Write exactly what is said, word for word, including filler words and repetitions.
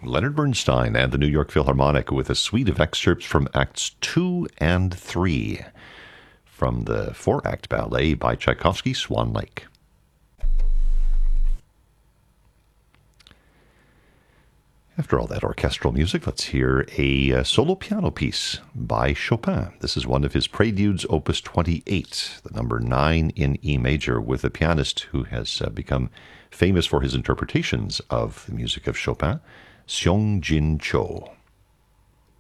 Leonard Bernstein and the New York Philharmonic with a suite of excerpts from Acts two and three from the four-act ballet by Tchaikovsky, Swan Lake. After all that orchestral music, let's hear a uh, solo piano piece by Chopin. This is one of his Preludes, Opus twenty-eight, the number nine in E major, with a pianist who has uh, become famous for his interpretations of the music of Chopin, Seong Jin Cho.